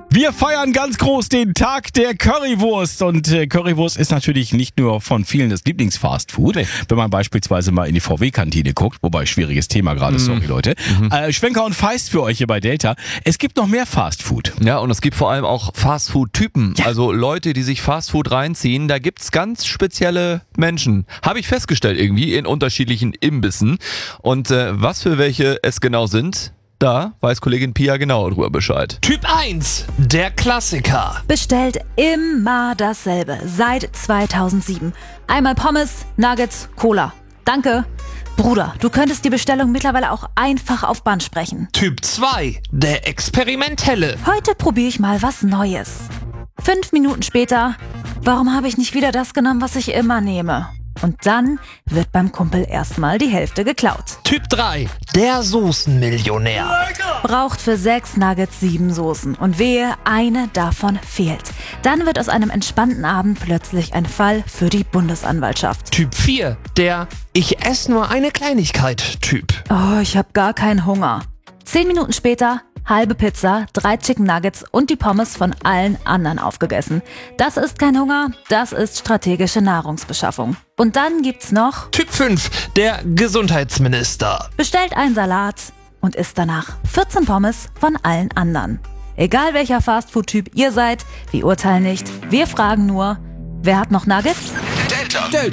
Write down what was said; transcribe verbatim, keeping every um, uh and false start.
Wir feiern ganz groß den Tag der Currywurst und äh, Currywurst ist natürlich nicht nur von vielen das Lieblingsfastfood, nee. Wenn man beispielsweise mal in die V W-Kantine guckt, wobei schwieriges Thema gerade, mm. sorry Leute. Mhm. Äh, Schwenker und Feist für euch hier bei Delta. Es gibt noch mehr Fastfood. Ja, und es gibt vor allem auch Fastfood-Typen, ja. Also Leute, die sich Fastfood reinziehen. Da gibt's ganz spezielle Menschen, habe ich festgestellt irgendwie, in unterschiedlichen Imbissen. Und äh, was für welche es genau sind, da weiß Kollegin Pia genau drüber Bescheid. Typ eins, der Klassiker. Bestellt immer dasselbe, seit zweitausendsieben. Einmal Pommes, Nuggets, Cola. Danke. Bruder, du könntest die Bestellung mittlerweile auch einfach auf Band sprechen. Typ zwei, der Experimentelle. Heute probiere ich mal was Neues. Fünf Minuten später, warum habe ich nicht wieder das genommen, was ich immer nehme? Und dann wird beim Kumpel erstmal die Hälfte geklaut. Typ drei, der Soßenmillionär. Braucht für sechs Nuggets sieben Soßen und wehe, eine davon fehlt. Dann wird aus einem entspannten Abend plötzlich ein Fall für die Bundesanwaltschaft. Typ vier, der Ich esse nur eine Kleinigkeit-Typ. Oh, ich habe gar keinen Hunger. Zehn Minuten später, halbe Pizza, drei Chicken Nuggets und die Pommes von allen anderen aufgegessen. Das ist kein Hunger, das ist strategische Nahrungsbeschaffung. Und dann gibt's noch Typ fünf, der Gesundheitsminister. Bestellt einen Salat und isst danach vierzehn Pommes von allen anderen. Egal welcher Fastfood-Typ ihr seid, wir urteilen nicht, wir fragen nur, wer hat noch Nuggets? Delta. Delta.